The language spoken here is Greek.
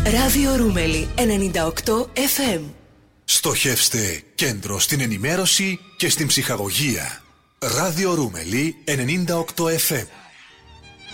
Ράδιο Ρούμελι 98 FM. Στοχεύστε κέντρο στην ενημέρωση και στην ψυχαγωγία. Ράδιο Ρούμελι 98 FM.